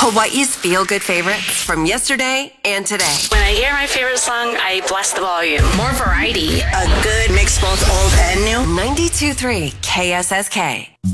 Hawaii's feel-good favorites from yesterday and today. When I hear my favorite song, I blast the volume. More variety. A good mix, both old and new. 92.3 KSSK.